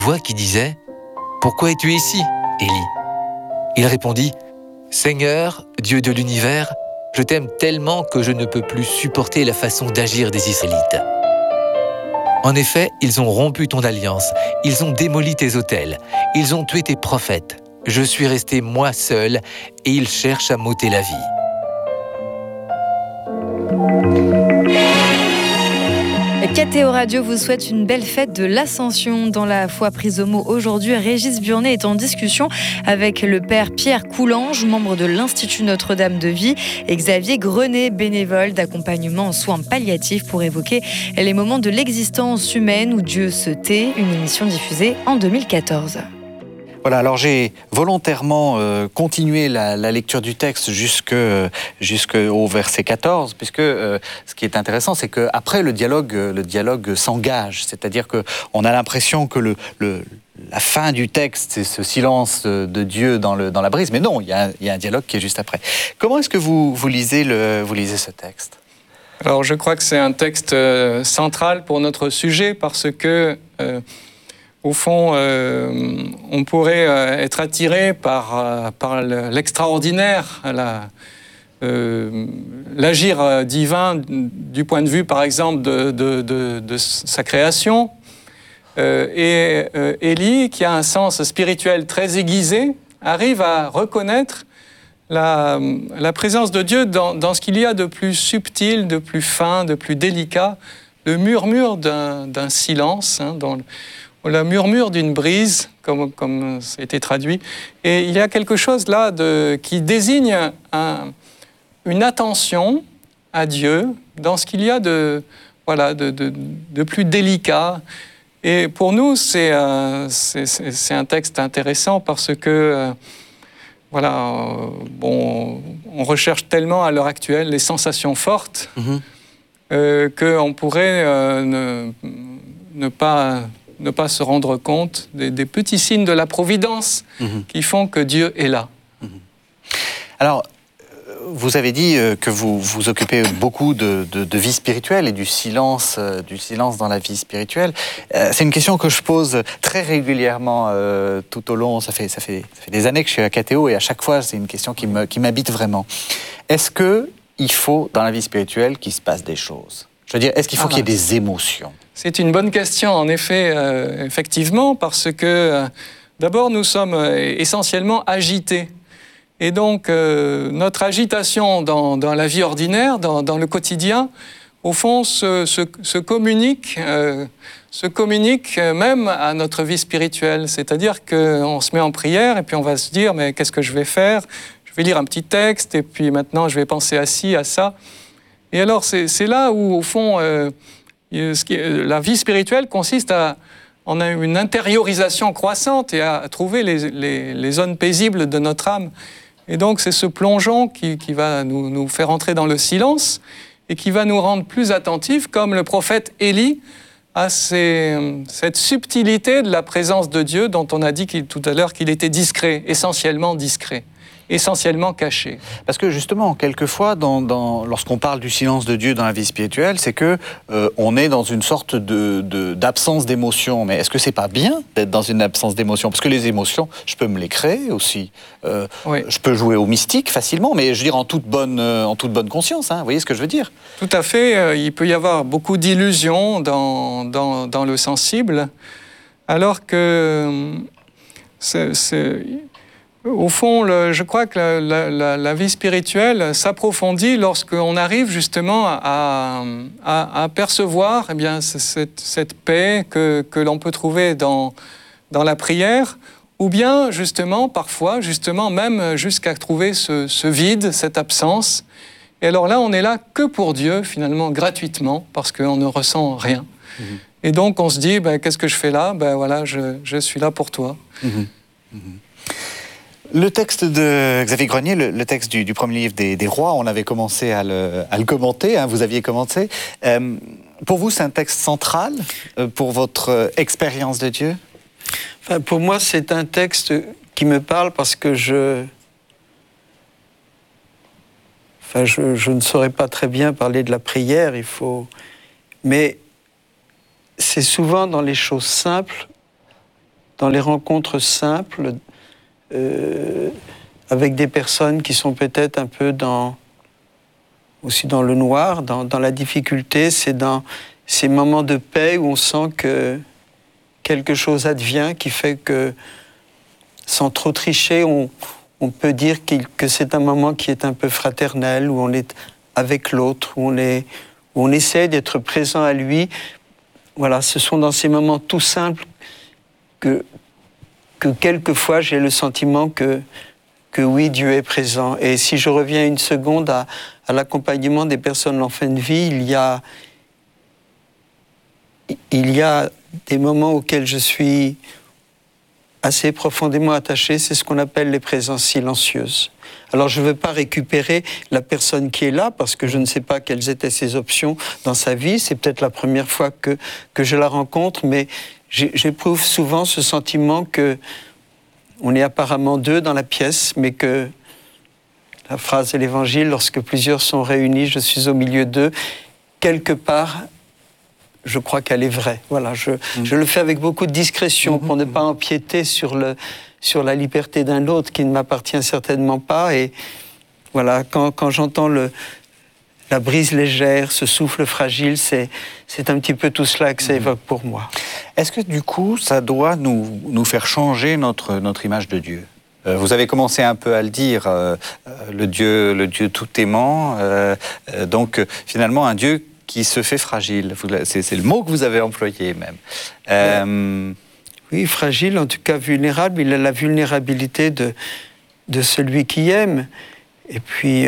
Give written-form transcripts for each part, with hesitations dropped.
voix qui disait « Pourquoi es-tu ici, Élie ?» Il répondit « Seigneur, Dieu de l'univers, je t'aime tellement que je ne peux plus supporter la façon d'agir des Israélites. En effet, ils ont rompu ton alliance, ils ont démoli tes autels, ils ont tué tes prophètes. Je suis resté moi seul et ils cherchent à m'ôter la vie. » KTO Radio vous souhaite une belle fête de l'Ascension. Dans la foi prise au mot aujourd'hui, Régis Burnet est en discussion avec le père Pierre Coulange, membre de l'Institut Notre-Dame de Vie, et Xavier Grenet, bénévole d'accompagnement en soins palliatifs, pour évoquer les moments de l'existence humaine où Dieu se tait, une émission diffusée en 2014. Voilà, alors j'ai volontairement continué la lecture du texte jusqu'au verset 14, puisque ce qui est intéressant, c'est qu'après le dialogue s'engage, c'est-à-dire qu'on a l'impression que la fin du texte, c'est ce silence de Dieu dans la brise, mais non, il y a un dialogue qui est juste après. Comment est-ce que vous lisez ce texte ? Alors je crois que c'est un texte central pour notre sujet, parce que au fond, on pourrait être attiré par l'extraordinaire, l'agir divin du point de vue, par exemple, de sa création. Et Élie, qui a un sens spirituel très aiguisé, arrive à reconnaître la présence de Dieu dans ce qu'il y a de plus subtil, de plus fin, de plus délicat, le murmure d'un silence, le murmure d'une brise, comme ça a été traduit. Et il y a quelque chose là qui désigne une attention à Dieu dans ce qu'il y a de plus délicat. Et pour nous, c'est un texte intéressant parce que on recherche tellement à l'heure actuelle les sensations fortes qu'on pourrait ne pas se rendre compte des petits signes de la providence qui font que Dieu est là. Alors, vous avez dit que vous vous occupez beaucoup de vie spirituelle et du silence dans la vie spirituelle. C'est une question que je pose très régulièrement tout au long. Ça fait des années que je suis à KTO et à chaque fois, c'est une question qui m'habite vraiment. Est-ce qu'il faut, dans la vie spirituelle, qu'il se passe des choses ? Je veux dire, est-ce qu'il faut qu'il y ait des émotions ? C'est une bonne question, en effet, effectivement, parce que d'abord, nous sommes essentiellement agités. Et donc, notre agitation dans la vie ordinaire, dans le quotidien, au fond, se communique même à notre vie spirituelle. C'est-à-dire qu'on se met en prière et puis on va se dire « mais qu'est-ce que je vais faire ? Je vais lire un petit texte et puis maintenant je vais penser à ci, à ça ». Et alors, c'est là où, au fond, la vie spirituelle consiste on a une intériorisation croissante et à trouver les zones paisibles de notre âme. Et donc, c'est ce plongeon qui va nous faire entrer dans le silence et qui va nous rendre plus attentifs, comme le prophète Élie, à cette subtilité de la présence de Dieu dont on a dit tout à l'heure qu'il était discret, essentiellement caché. Parce que justement, quelquefois, lorsqu'on parle du silence de Dieu dans la vie spirituelle, c'est que on est dans une sorte d'absence d'émotion. Mais est-ce que c'est pas bien d'être dans une absence d'émotion ? Parce que les émotions, je peux me les créer aussi. Oui. Je peux jouer au mystique facilement, mais je veux dire en toute bonne conscience. Vous voyez ce que je veux dire ? Tout à fait. Il peut y avoir beaucoup d'illusions dans le sensible, alors que au fond, je crois que la vie spirituelle s'approfondit lorsqu'on arrive justement à percevoir cette paix que l'on peut trouver dans la prière, ou bien justement, parfois, même jusqu'à trouver ce vide, cette absence. Et alors là, on n'est là que pour Dieu, finalement, gratuitement, parce qu'on ne ressent rien. Et donc, on se dit, qu'est-ce que je fais là ? Je suis là pour toi. Le texte de Xavier Grenier, le texte du premier livre des rois, on avait commencé à le commenter, vous aviez commenté. Pour vous, c'est un texte central pour votre expérience de Dieu ? Pour moi, c'est un texte qui me parle parce que je ne saurais pas très bien parler de la prière, mais c'est souvent dans les choses simples dans les rencontres simples, avec des personnes qui sont peut-être un peu aussi dans le noir, dans la difficulté. C'est dans ces moments de paix où on sent que quelque chose advient qui fait que, sans trop tricher, on peut dire que c'est un moment qui est un peu fraternel, où on est avec l'autre, où on essaie d'être présent à lui. Voilà, ce sont dans ces moments tout simples que quelquefois j'ai le sentiment que oui, Dieu est présent. Et si je reviens une seconde à l'accompagnement des personnes en fin de vie, il y a des moments auxquels je suis assez profondément attaché, c'est ce qu'on appelle les présences silencieuses. Alors je ne veux pas récupérer la personne qui est là, parce que je ne sais pas quelles étaient ses options dans sa vie, c'est peut-être la première fois que je la rencontre, mais j'éprouve souvent ce sentiment que on est apparemment deux dans la pièce, mais que la phrase de l'Évangile, lorsque plusieurs sont réunis, je suis au milieu d'eux, quelque part, je crois qu'elle est vraie. Voilà, je le fais avec beaucoup de discrétion pour ne pas empiéter sur la liberté d'un autre qui ne m'appartient certainement pas. Et voilà, quand j'entends la brise légère, ce souffle fragile, c'est un petit peu tout cela que ça évoque pour moi. Est-ce que du coup, ça doit nous faire changer notre image de Dieu ? Vous avez commencé un peu à le dire, le Dieu tout aimant, donc finalement un Dieu qui se fait fragile. C'est le mot que vous avez employé même. Oui, fragile, en tout cas vulnérable. Il a la vulnérabilité de celui qui aime. Et puis,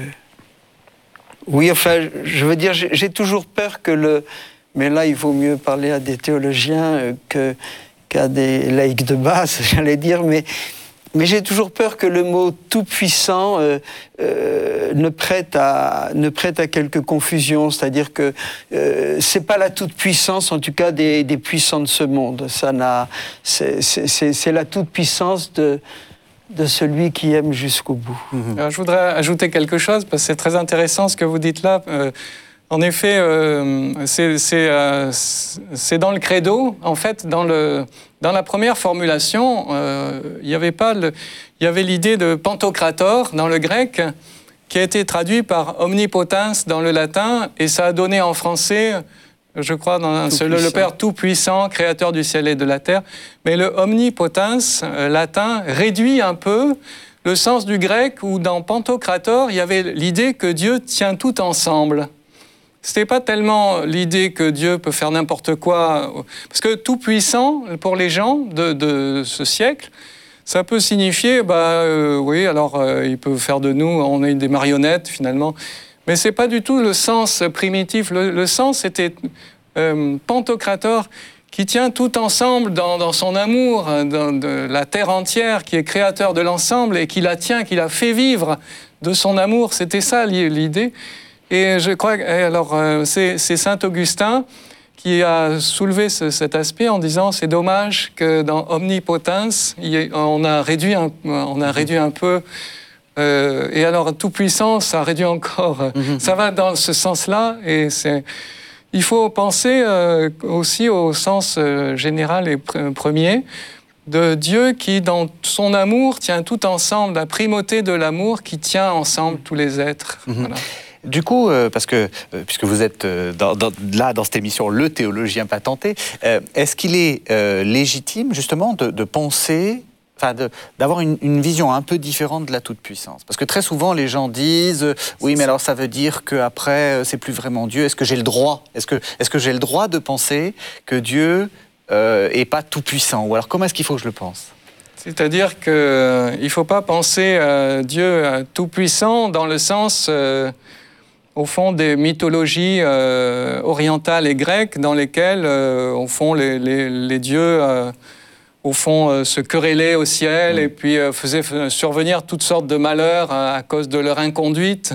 oui, enfin, je veux dire, j'ai toujours peur mais là, il vaut mieux parler à des théologiens qu'à des laïcs de base, j'allais dire, mais j'ai toujours peur que le mot tout-puissant ne prête à quelque confusion, c'est-à-dire que c'est pas la toute-puissance, en tout cas des puissants de ce monde. C'est la toute-puissance de celui qui aime jusqu'au bout. Alors, je voudrais ajouter quelque chose, parce que c'est très intéressant ce que vous dites là. En effet, c'est dans le credo, en fait, dans la première formulation, il y avait l'idée de Pantocrator dans le grec, qui a été traduit par omnipotens dans le latin, et ça a donné en français, je crois, le Père tout-puissant, créateur du ciel et de la terre. Mais le omnipotens latin réduit un peu le sens du grec, où dans Pantocrator, il y avait l'idée que Dieu tient tout ensemble. Ce n'était pas tellement l'idée que Dieu peut faire n'importe quoi, parce que tout-puissant, pour les gens de ce siècle, ça peut signifier, oui, alors il peut faire de nous, on est des marionnettes finalement, mais ce n'est pas du tout le sens primitif. Le sens était Pantocrator, qui tient tout ensemble dans son amour, de la terre entière, qui est créateur de l'ensemble et qui la tient, qui la fait vivre de son amour. C'était ça l'idée. Et je crois que c'est saint Augustin qui a soulevé cet aspect en disant c'est dommage que dans omnipotens on a réduit un peu et alors tout puissant ça réduit encore. Ça va dans ce sens-là et il faut penser aussi au sens général et premier de Dieu qui dans son amour tient tout ensemble, la primauté de l'amour qui tient ensemble tous les êtres. Voilà. Du coup, parce que puisque vous êtes dans cette émission le théologien patenté, est-ce qu'il est légitime justement de penser, d'avoir une vision un peu différente de la toute-puissance ? Parce que très souvent les gens disent oui, mais alors ça veut dire qu'après c'est plus vraiment Dieu. Est-ce que j'ai le droit ? Est-ce que j'ai le droit de penser que Dieu est pas tout-puissant ? Ou alors comment est-ce qu'il faut que je le pense ? C'est-à-dire qu'il ne faut pas penser Dieu tout-puissant dans le sens au fond des mythologies orientales et grecques dans lesquelles, au fond, les dieux, au fond, se querellaient au ciel et puis faisaient survenir toutes sortes de malheurs à cause de leur inconduite.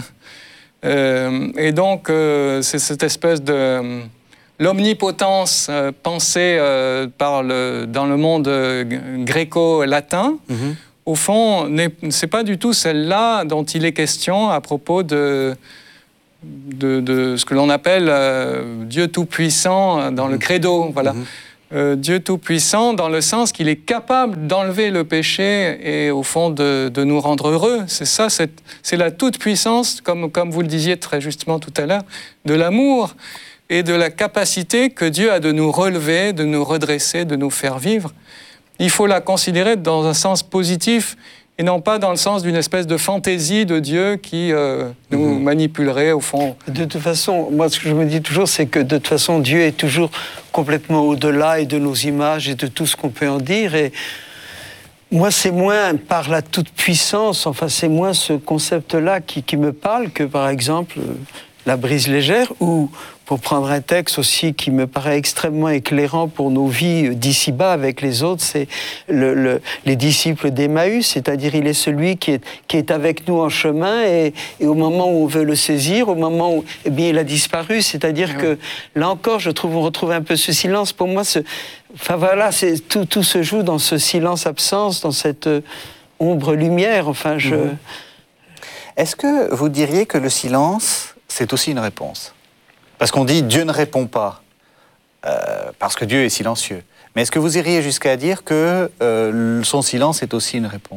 Et donc, c'est cette espèce de... l'omnipotence pensée dans le monde gréco-latin, au fond, c'est pas du tout celle-là dont il est question à propos de ce que l'on appelle Dieu tout-puissant dans le credo. Voilà. Dieu Tout-Puissant dans le sens qu'il est capable d'enlever le péché et au fond de nous rendre heureux. C'est ça, c'est la toute-puissance, comme vous le disiez très justement tout à l'heure, de l'amour et de la capacité que Dieu a de nous relever, de nous redresser, de nous faire vivre. Il faut la considérer dans un sens positif et non pas dans le sens d'une espèce de fantaisie de Dieu qui nous manipulerait au fond. De toute façon, moi ce que je me dis toujours, c'est que de toute façon Dieu est toujours complètement au-delà et de nos images et de tout ce qu'on peut en dire. Et moi c'est moins par la toute-puissance, enfin c'est moins ce concept-là qui me parle que par exemple la brise légère, ou pour prendre un texte aussi qui me paraît extrêmement éclairant pour nos vies d'ici-bas avec les autres, c'est les disciples d'Emmaüs, c'est-à-dire il est celui qui est avec nous en chemin et au moment où on veut le saisir, au moment où il a disparu, c'est-à-dire que là encore, je trouve, on retrouve un peu ce silence. Pour moi, tout se joue dans ce silence-absence, dans cette ombre-lumière. Enfin, Est-ce que vous diriez que le silence, c'est aussi une réponse ? Parce qu'on dit Dieu ne répond pas, parce que Dieu est silencieux. Mais est-ce que vous iriez jusqu'à dire que son silence est aussi une réponse ?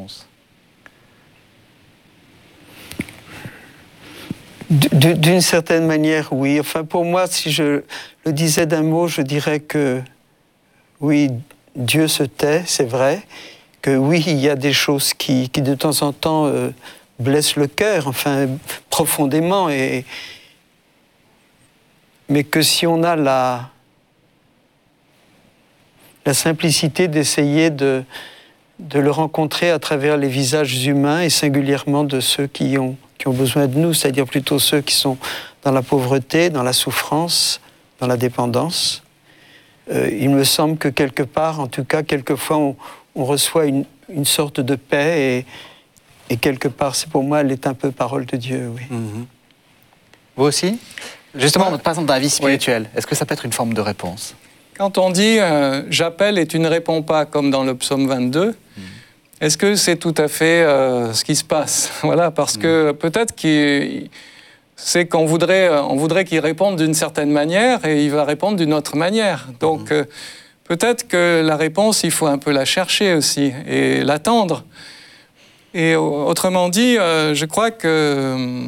D'une certaine manière, oui. Enfin, pour moi, si je le disais d'un mot, je dirais que oui, Dieu se tait, c'est vrai. Que oui, il y a des choses qui de temps en temps blessent le cœur, enfin, profondément. Mais que si on a la simplicité d'essayer de le rencontrer à travers les visages humains et singulièrement de ceux qui ont besoin de nous, c'est-à-dire plutôt ceux qui sont dans la pauvreté, dans la souffrance, dans la dépendance, il me semble que quelque part, en tout cas, quelquefois, on reçoit une sorte de paix et quelque part, c'est pour moi, elle est un peu parole de Dieu, oui. Mm-hmm. Vous aussi ? Justement, par exemple, dans la vie spirituelle, est-ce que ça peut être une forme de réponse ? Quand on dit « j'appelle et tu ne réponds pas », comme dans le psaume 22, est-ce que c'est tout à fait ce qui se passe ? Voilà, parce que peut-être qu'on voudrait qu'il réponde d'une certaine manière et il va répondre d'une autre manière. Donc peut-être que la réponse, il faut un peu la chercher aussi et l'attendre. Et autrement dit, je crois que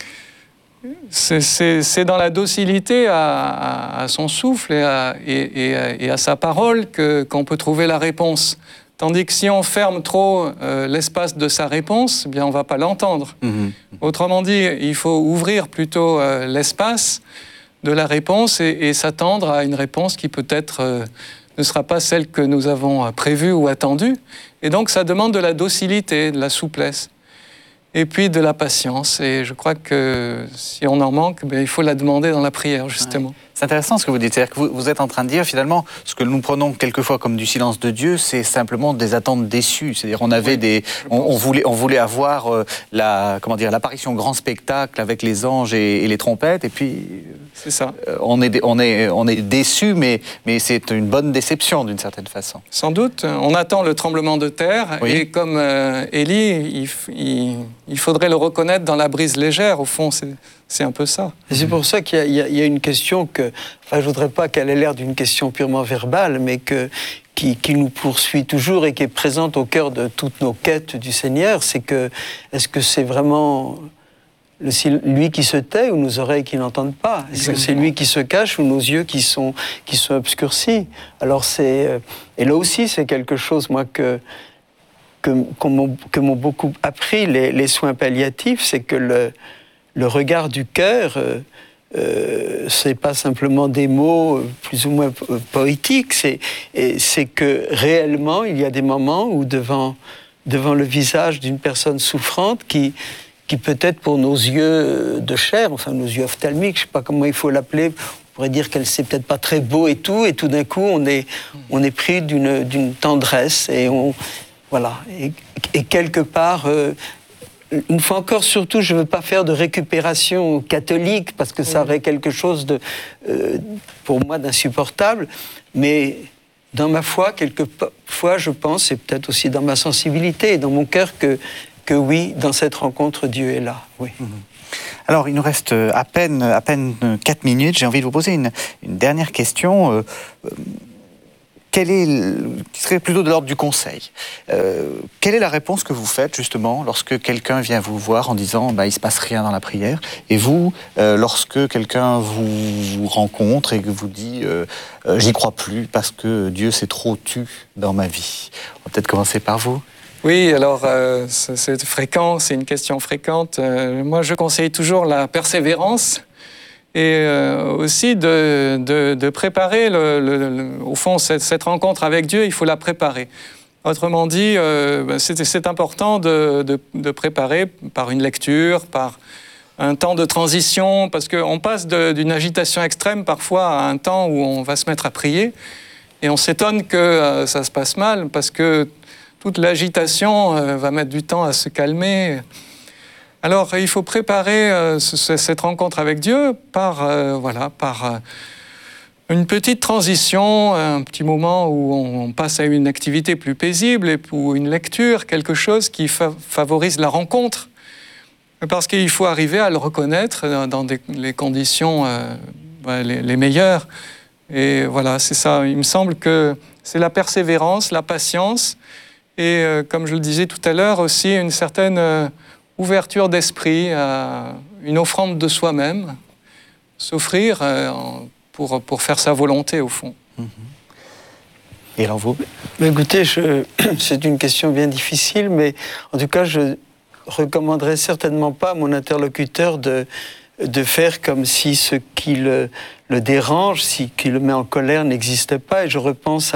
c'est dans la docilité à son souffle et à sa parole qu'on peut trouver la réponse. Tandis que si on ferme trop l'espace de sa réponse, eh bien on ne va pas l'entendre. Autrement dit, il faut ouvrir plutôt l'espace de la réponse et s'attendre à une réponse qui peut-être ne sera pas celle que nous avons prévue ou attendue. Et donc ça demande de la docilité, de la souplesse. Et puis de la patience. Et je crois que si on en manque, il faut la demander dans la prière, justement. Ouais. C'est intéressant ce que vous dites. C'est-à-dire que vous êtes en train de dire, finalement, ce que nous prenons quelquefois comme du silence de Dieu, c'est simplement des attentes déçues. C'est-à-dire on avait on voulait avoir l'apparition grand spectacle avec les anges et les trompettes, et puis c'est ça. On est déçu, mais c'est une bonne déception d'une certaine façon. Sans doute. On attend le tremblement de terre, et comme Élie, il faudrait le reconnaître dans la brise légère. Au fond, c'est un peu ça. Et c'est pour ça qu'il y a une question que... Enfin, je ne voudrais pas qu'elle ait l'air d'une question purement verbale, mais qui nous poursuit toujours et qui est présente au cœur de toutes nos quêtes du Seigneur. C'est que, est-ce que c'est vraiment lui qui se tait ou nos oreilles qui n'entendent pas ? Est-ce que c'est lui qui se cache ou nos yeux qui sont obscurcis ? Alors et là aussi, c'est quelque chose, moi, que m'ont beaucoup appris les soins palliatifs, c'est que le regard du cœur, c'est pas simplement des mots plus ou moins poétiques, c'est que réellement, il y a des moments où devant le visage d'une personne souffrante qui peut-être pour nos yeux de chair, enfin nos yeux ophtalmiques, je sais pas comment il faut l'appeler, on pourrait dire qu'elle c'est peut-être pas très beau et tout d'un coup on est pris d'une tendresse et voilà. Et quelque part, une fois encore, surtout, je ne veux pas faire de récupération catholique, parce que ça aurait quelque chose pour moi, d'insupportable. Mais dans ma foi, quelquefois, je pense, et peut-être aussi dans ma sensibilité et dans mon cœur, que oui, dans cette rencontre, Dieu est là. Oui. Alors, il nous reste à peine 4 minutes. J'ai envie de vous poser une dernière question. qui serait plutôt de l'ordre du conseil. Quelle est la réponse que vous faites justement lorsque quelqu'un vient vous voir en disant il ne se passe rien dans la prière, et vous, lorsque quelqu'un vous rencontre et que vous dit j'y crois plus parce que Dieu s'est trop tu dans ma vie. On va peut-être commencer par vous. Oui, alors c'est fréquent, c'est une question fréquente. Moi, je conseille toujours la persévérance et aussi de préparer, au fond, cette rencontre avec Dieu, il faut la préparer. Autrement dit, c'est important de préparer par une lecture, par un temps de transition, parce qu'on passe d'une agitation extrême parfois à un temps où on va se mettre à prier, et on s'étonne que ça se passe mal, parce que toute l'agitation va mettre du temps à se calmer. Alors, il faut préparer cette rencontre avec Dieu par une petite transition, un petit moment où on passe à une activité plus paisible, et pour une lecture, quelque chose qui favorise la rencontre. Parce qu'il faut arriver à le reconnaître dans les conditions les meilleures. Et voilà, c'est ça. Il me semble que c'est la persévérance, la patience, et comme je le disais tout à l'heure, aussi une certaine ouverture d'esprit à une offrande de soi-même, s'offrir pour faire sa volonté au fond. Et alors vous ? Écoutez, c'est une question bien difficile, mais en tout cas, je recommanderais certainement pas à mon interlocuteur de faire comme si ce qui le dérange, qui le met en colère n'existait pas. Et je repense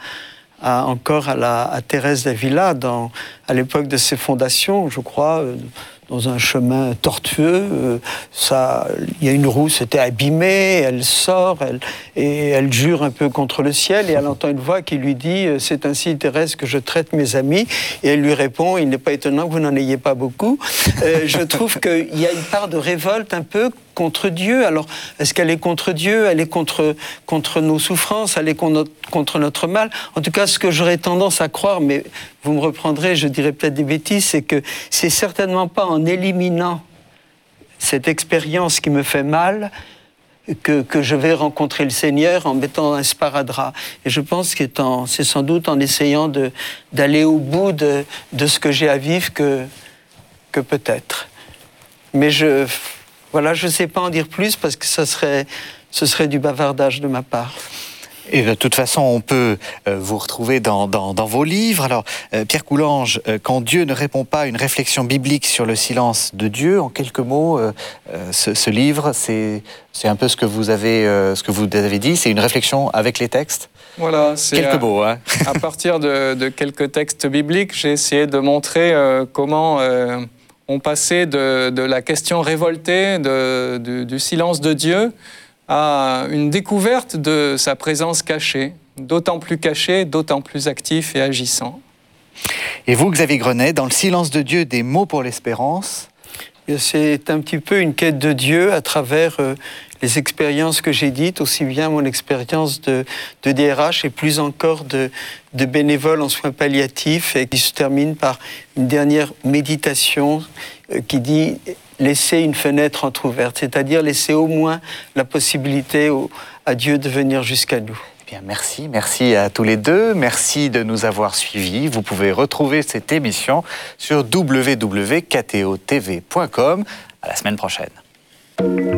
encore à Thérèse d'Avila, à l'époque de ses fondations, je crois, dans un chemin tortueux. Il y a une roue, c'était abîmé, elle sort, et elle jure un peu contre le ciel, et elle entend une voix qui lui dit « C'est ainsi, Thérèse, que je traite mes amis ». Et elle lui répond « Il n'est pas étonnant que vous n'en ayez pas beaucoup ». Je trouve qu'il y a une part de révolte un peu contre Dieu. Alors, est-ce qu'elle est contre Dieu ? Elle est contre nos souffrances, elle est contre notre mal. En tout cas, ce que j'aurais tendance à croire, mais vous me reprendrez, je dirais peut-être des bêtises, c'est que c'est certainement pas en éliminant cette expérience qui me fait mal que je vais rencontrer le Seigneur en mettant un sparadrap. Et je pense que c'est sans doute en essayant d'aller au bout de ce que j'ai à vivre que peut-être. Mais je ne sais pas en dire plus parce que ce serait du bavardage de ma part. Et de toute façon, on peut vous retrouver dans vos livres. Alors, Pierre Coulanges, quand Dieu ne répond pas à une réflexion biblique sur le silence de Dieu, en quelques mots, ce livre, c'est un peu ce que vous avez dit, c'est une réflexion avec les textes. Voilà, c'est quelques mots. Hein. À partir de quelques textes bibliques, j'ai essayé de montrer comment on passait de la question révoltée du silence de Dieu à une découverte de sa présence cachée, d'autant plus cachée, d'autant plus actif et agissant. Et vous, Xavier Grenet, dans le silence de Dieu, des mots pour l'espérance ? C'est un petit peu une quête de Dieu à travers les expériences que j'ai dites, aussi bien mon expérience de DRH et plus encore de bénévole en soins palliatifs, et qui se termine par une dernière méditation qui dit « laisser une fenêtre entrouverte », c'est-à-dire laisser au moins la possibilité à Dieu de venir jusqu'à nous. Eh bien, merci à tous les deux, merci de nous avoir suivis. Vous pouvez retrouver cette émission sur www.ktotv.com. À la semaine prochaine.